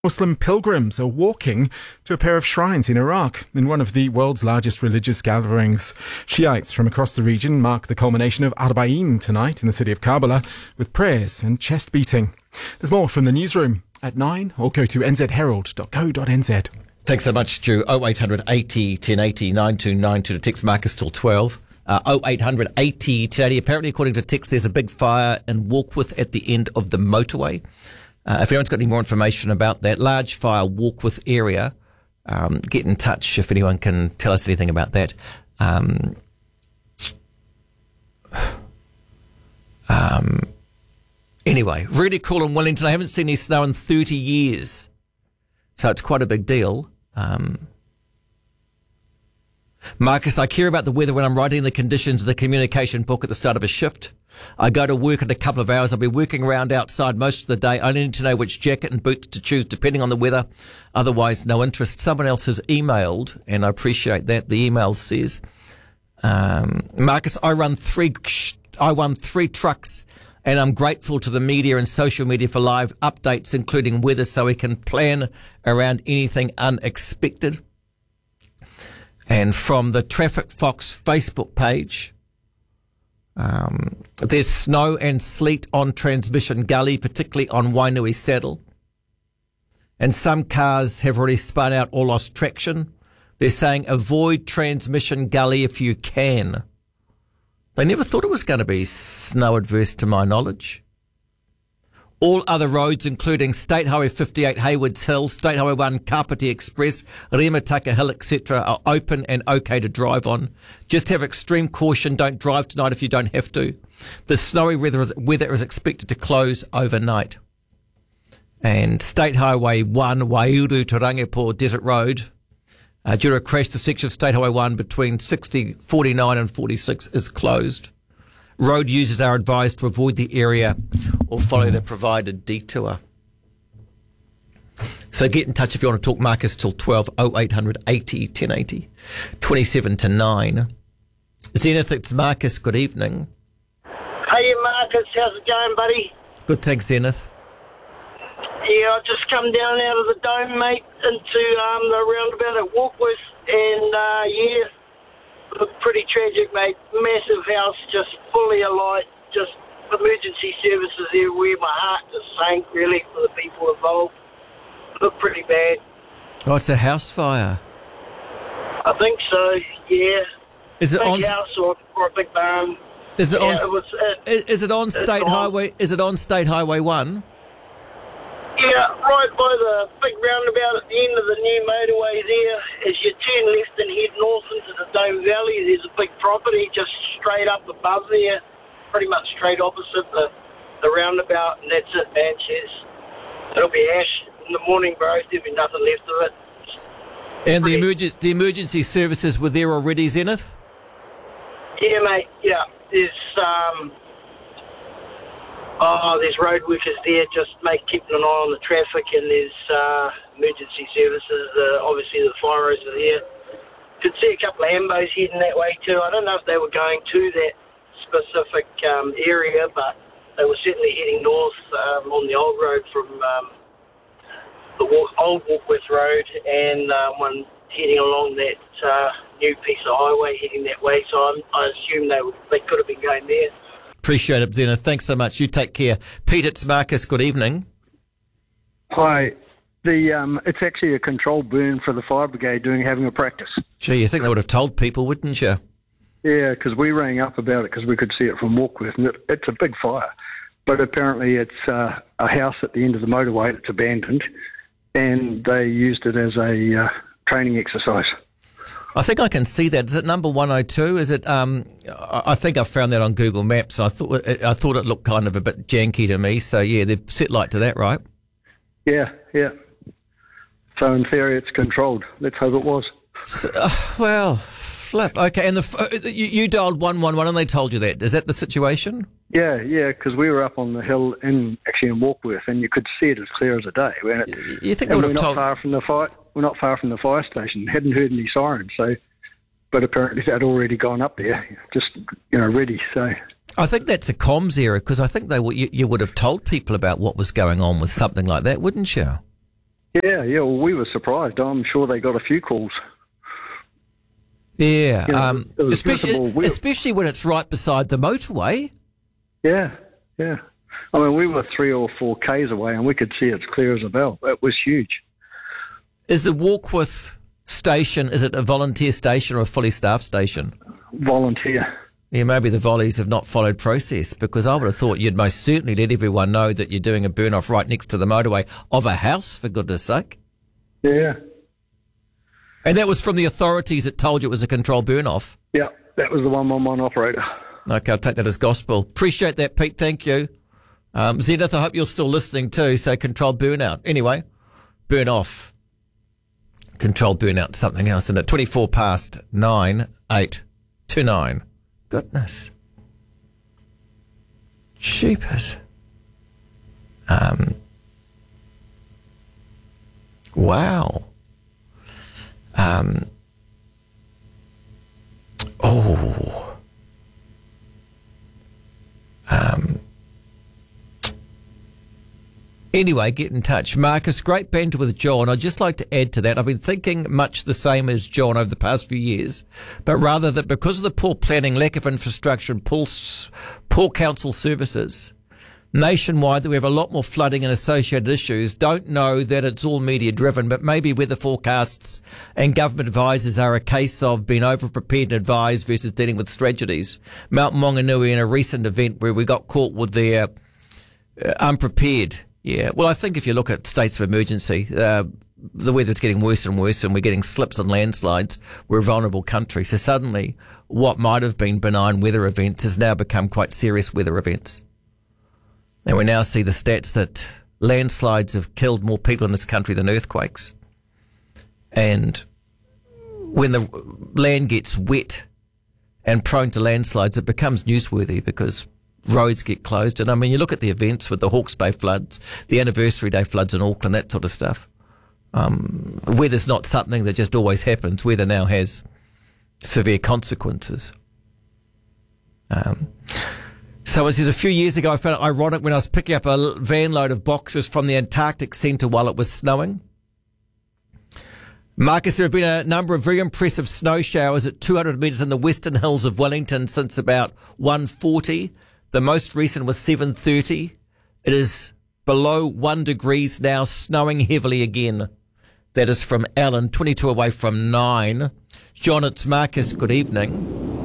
Muslim pilgrims are walking to a pair of shrines in Iraq in one of the world's largest religious gatherings. Shiites from across the region mark the culmination of Arba'een tonight in the city of Karbala with prayers and chest beating. There's more from the newsroom at 9 or go to nzherald.co.nz. Thanks so much, Stu. 0800 80 1080 9292 to text Marcus till 12. 0800 80 1080. Apparently, according to text, there's a big fire in Warkworth at the end of the motorway. If anyone's got any more information about that large fire, Warkworth area, get in touch if anyone can tell us anything about that. Anyway, really cool in Wellington. I haven't seen any snow in 30 years, so it's quite a big deal. Marcus, I care about the weather when I'm writing the conditions of the communication book at the start of a shift. I go to work in a couple of hours. I'll be working around outside most of the day. I only need to know which jacket and boots to choose depending on the weather. Otherwise, no interest. Someone else has emailed, and I appreciate that. The email says, Marcus, I run three trucks, and I'm grateful to the media and social media for live updates, including weather, so we can plan around anything unexpected. And from the Traffic Fox Facebook page, there's snow and sleet on Transmission Gully, particularly on Wainui Saddle. And some cars have already spun out or lost traction. They're saying avoid Transmission Gully if you can. They never thought it was going to be snow adverse to my knowledge. All other roads, including State Highway 58 Haywoods Hill, State Highway 1 Kapiti Express, Remataka Hill, etc., are open and okay to drive on. Just have extreme caution. Don't drive tonight if you don't have to. The snowy weather is expected to close overnight. And State Highway 1 Waiuru to Rangipo Desert Road, due to a crash, the section of State Highway 1 between 49 and 46 is closed. Road users are advised to avoid the area or follow the provided detour. So get in touch if you want to talk Marcus till 12, 0800 80 1080, 27 to 9. Zenith, it's Marcus. Good evening. Hey, Marcus. How's it going, buddy? Good, thanks, Zenith. Yeah, I just come down out of the dome, mate, into the roundabout at Warkworth, and looked pretty tragic, mate. Massive house, just fully alight, just emergency services everywhere. My heart just sank, really, for the people involved. Looked pretty bad. Oh, it's a house fire. I think so, yeah. Is it big on house or a big barn. Is it Yeah, on? it was, Is it on State Highway? Is it on State Highway 1? Yeah, right by the big roundabout at the end of the new motorway there. As you turn left and head north into the Dome Valley, there's a big property just straight up above there, pretty much straight opposite the roundabout, and that's it, man. It'll be ash in the morning, bro. There'll be nothing left of it. And the emergency services were there already, Zenith? Yeah, mate, yeah. There's road workers there, just keeping an eye on the traffic, and there's emergency services. Obviously, the fires are there. Could see a couple of ambos heading that way too. I don't know if they were going to that specific area, but they were certainly heading north on the old road from the old Warkworth Road, and one heading along that new piece of highway heading that way. So I assume they could have been going there. Appreciate it, Zenith. Thanks so much. You take care. Pete, it's Marcus. Good evening. Hi. It's actually a controlled burn for the fire brigade having a practice. Gee, you think they would have told people, wouldn't you? Yeah, because we rang up about it because we could see it from Warkworth, and it's a big fire. But apparently it's a house at the end of the motorway that's abandoned, and they used it as a training exercise. I think I can see that. Is it number 102? Is it? I think I found that on Google Maps. I thought it looked kind of a bit janky to me. So yeah, they've set light to that, right? Yeah. So in theory, it's controlled. Let's hope it was. So, well, flip. Okay, and you dialed 111 and they told you that. Is that the situation? Yeah, because we were up on the hill in Warkworth, and you could see it as clear as a day. You think they would have told? We're not far from the fire station. Hadn't heard any sirens, but apparently they'd already gone up there, just ready. So I think that's a comms error, because I think you would have told people about what was going on with something like that, wouldn't you? Yeah, well, we were surprised. I'm sure they got a few calls. Yeah, You know, it was visible. especially when it's right beside the motorway. Yeah. I mean, we were 3 or 4 k's away, and we could see it as clear as a bell. It was huge. Is the Warkworth station, is it a volunteer station or a fully staffed station? Volunteer. Yeah, maybe the volleys have not followed process, because I would have thought you'd most certainly let everyone know that you're doing a burn-off right next to the motorway of a house, for goodness sake. Yeah. And that was from the authorities that told you it was a controlled burn-off? Yeah, that was the 111 operator. Okay, I'll take that as gospel. Appreciate that, Pete. Thank you. Zenith, I hope you're still listening too. So controlled burnout. Anyway, burn off. Controlled burnout, something else, isn't it? 24 past 9, 8 to 9. Goodness. Jeepers. Wow. Anyway, get in touch. Marcus, great banter with John. I'd just like to add to that. I've been thinking much the same as John over the past few years, but rather that because of the poor planning, lack of infrastructure and poor council services nationwide, that we have a lot more flooding and associated issues. Don't know that it's all media driven, but maybe weather forecasts and government advisors are a case of being over-prepared and advised versus dealing with tragedies. Mount Maunganui in a recent event where we got caught with their unprepared. Yeah, well, I think if you look at states of emergency, the weather's getting worse and worse, and we're getting slips and landslides. We're a vulnerable country. So suddenly, what might have been benign weather events has now become quite serious weather events. And we now see the stats that landslides have killed more people in this country than earthquakes. And when the land gets wet and prone to landslides, it becomes newsworthy because roads get closed. And I mean, you look at the events with the Hawke's Bay floods, the anniversary day floods in Auckland, that sort of stuff. Weather's not something that just always happens. Weather now has severe consequences. Someone says, a few years ago, I found it ironic when I was picking up a van load of boxes from the Antarctic Centre while it was snowing. Marcus, there have been a number of very impressive snow showers at 200 metres in the Western Hills of Wellington since about 1:40. The most recent was 7:30. It is below 1 degrees now, snowing heavily again. That is from Alan, 22 away from 9. John, it's Marcus. Good evening.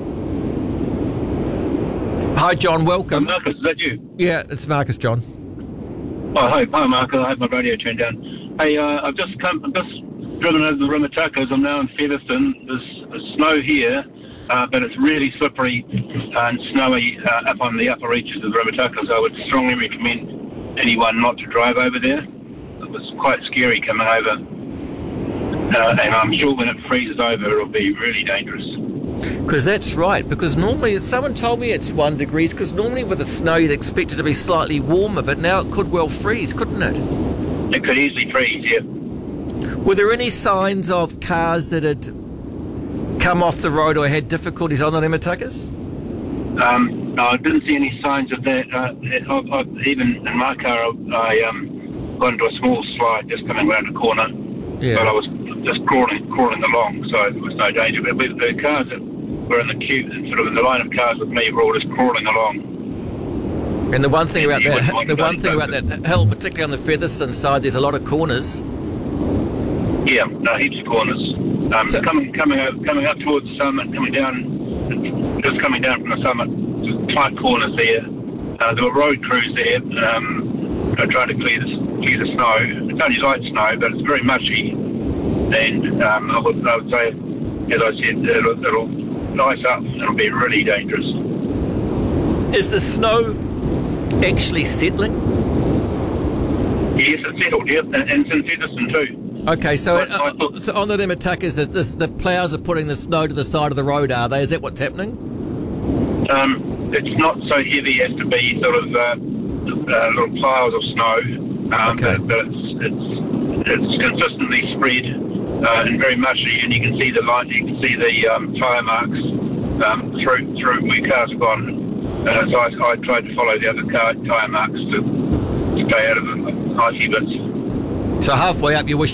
Hi, John. Welcome. Marcus, is that you? Yeah, it's Marcus, John. Oh, hi, Marcus. I had my radio turned down. Hey, I've just driven over the Rimatakas. I'm now in Featherston. There's snow here, but it's really slippery and snowy up on the upper reaches of the Rimatakas. I would strongly recommend anyone not to drive over there. It was quite scary coming over, and I'm sure when it freezes over, it'll be really dangerous. Because that's right, because normally, someone told me it's 1 degrees, because normally with the snow you'd expect it to be slightly warmer, but now it could well freeze, couldn't it? It could easily freeze, yeah. Were there any signs of cars that had come off the road or had difficulties on the Rimatakas? No, I didn't see any signs of that. Even in my car, I got into a small slide just coming around a corner, but I was just crawling along, so there was no danger. But the cars that were in the queue, sort of in the line of cars with me, were all just crawling along. And the one thing about that hill, particularly on the Featherston side, there's a lot of corners. Yeah, no, heaps of corners. Coming up towards the summit, coming down from the summit, tight corners there. There were road crews there, trying to clear the snow. It's only light snow, but it's very mushy. And I would say, as I said, it'll ice up and it'll be really dangerous. Is the snow actually settling? Yes, it's settled, yeah, and it's in Featherston too. Okay, so on the Rimatakas, the ploughs are putting the snow to the side of the road, are they? Is that what's happening? It's not so heavy as to be sort of little piles of snow, but it's consistently spread and very mushy, and you can see the line, you can see the tyre marks through where cars have gone. So I tried to follow the other tyre marks to stay out of the icy bits. So halfway up, you wish